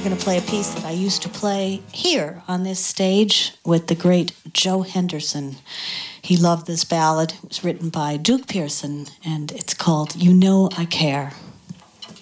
we're going to play a piece that I used to play here on this stage with the great Joe Henderson. He loved this ballad. It was written by Duke Pearson, and it's called You Know I Care.